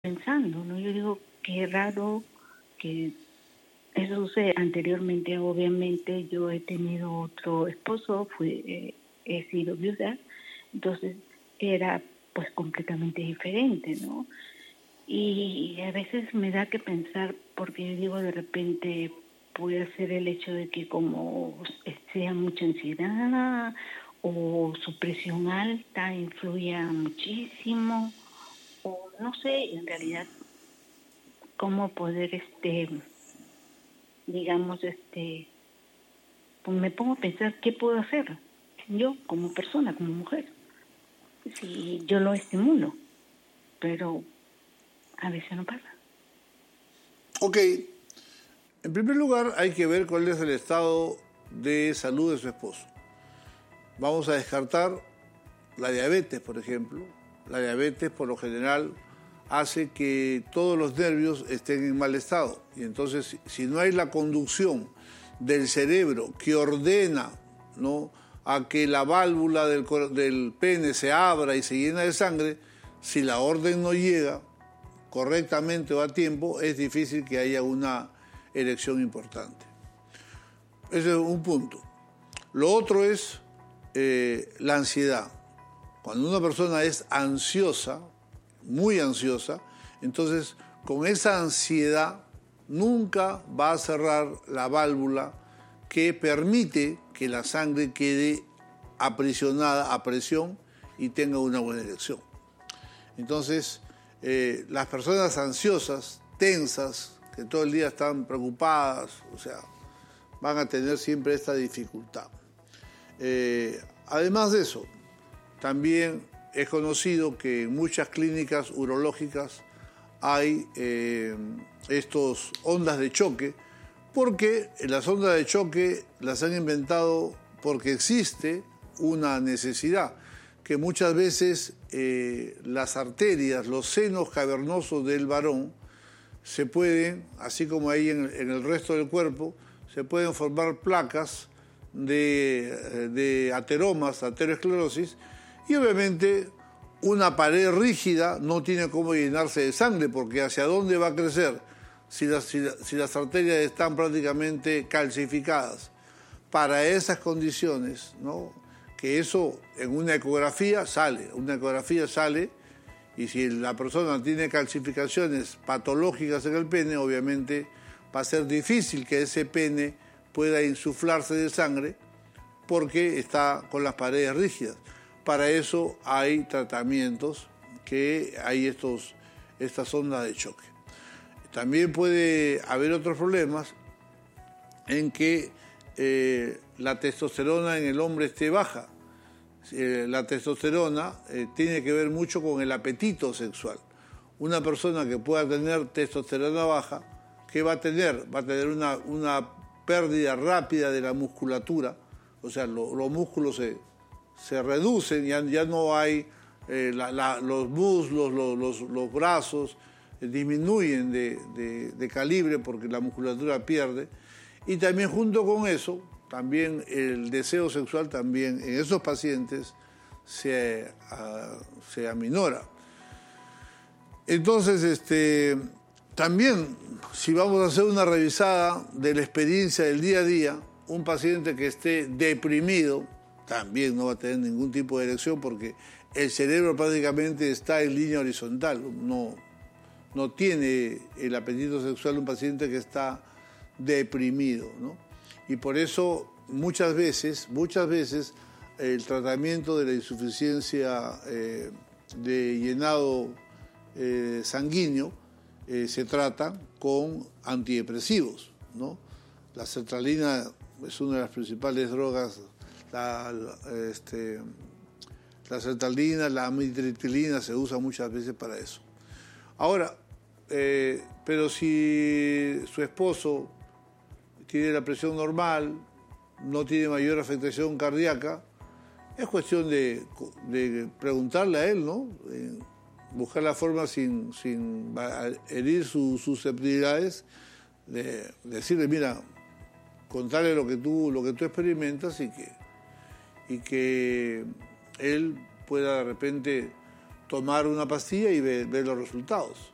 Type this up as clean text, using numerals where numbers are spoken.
pensando, ¿no? Yo digo, qué raro que eso sucede. Anteriormente, obviamente, yo he tenido otro esposo, he sido viuda, entonces era pues completamente diferente, ¿no? Y a veces me da que pensar, porque yo digo, de repente puede ser el hecho de que como sea mucha ansiedad o su presión alta influya muchísimo, o no sé, en realidad, cómo poder, digamos, pues me pongo a pensar qué puedo hacer yo como persona, como mujer, si yo lo estimulo, pero a veces no pasa. Ok, en primer lugar hay que ver cuál es el estado de salud de su esposo. Vamos a descartar la diabetes, por ejemplo. La diabetes, por lo general, hace que todos los nervios estén en mal estado. Y entonces, si no hay la conducción del cerebro que ordena, ¿no?, a que la válvula del pene se abra y se llena de sangre, si la orden no llega correctamente o a tiempo, es difícil que haya una erección importante. Ese es un punto. Lo otro es la ansiedad. Cuando una persona es ansiosa, muy ansiosa, entonces con esa ansiedad nunca va a cerrar la válvula que permite que la sangre quede aprisionada a presión y tenga una buena erección. Entonces, las personas ansiosas, tensas, que todo el día están preocupadas, o sea, van a tener siempre esta dificultad. Además de eso, también es conocido que en muchas clínicas urológicas hay estos ondas de choque, porque las ondas de choque las han inventado porque existe una necesidad, que muchas veces las arterias, los senos cavernosos del varón, se pueden, así como hay en el resto del cuerpo, se pueden formar placas de ateromas, aterosclerosis, y obviamente una pared rígida no tiene cómo llenarse de sangre, porque ¿hacia dónde va a crecer si las arterias están prácticamente calcificadas? Para esas condiciones, ¿no?, que eso en una ecografía sale, y si la persona tiene calcificaciones patológicas en el pene, obviamente va a ser difícil que ese pene pueda insuflarse de sangre porque está con las paredes rígidas. Para eso hay tratamientos, que hay estas ondas de choque. También puede haber otros problemas en que la testosterona en el hombre esté baja. La testosterona tiene que ver mucho con el apetito sexual. Una persona que pueda tener testosterona baja, ¿qué va a tener? Va a tener una pérdida rápida de la musculatura, o sea, los músculos se reducen, ya no hay los muslos, los brazos disminuyen de calibre porque la musculatura pierde. Y también junto con eso, también el deseo sexual también en esos pacientes se aminora. Entonces, también, si vamos a hacer una revisada de la experiencia del día a día, un paciente que esté deprimido también no va a tener ningún tipo de erección, porque el cerebro prácticamente está en línea horizontal, no tiene el apetito sexual un paciente que está deprimido, ¿no? Y por eso muchas veces el tratamiento de la insuficiencia de llenado sanguíneo se trata con antidepresivos, ¿no? La sertralina es una de las principales drogas, la sertralina, la amitriptilina se usa muchas veces para eso. Ahora, pero si su esposo tiene la presión normal, no tiene mayor afectación cardíaca, es cuestión de preguntarle a él, ¿no? Buscar la forma sin herir sus susceptibilidades, de decirle, mira, contarle lo que tú experimentas y que él pueda de repente tomar una pastilla y ver los resultados.